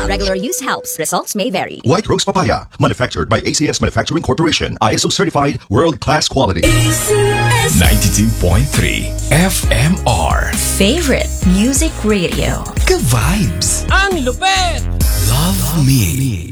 Regular use helps. Results may vary. White Rose Papaya, manufactured by ACS Manufacturing Corporation. ISO certified, world-class quality. 92.3 FMR. Favorite Music Radio. Ka-vibes. Ang lupet! Love Me.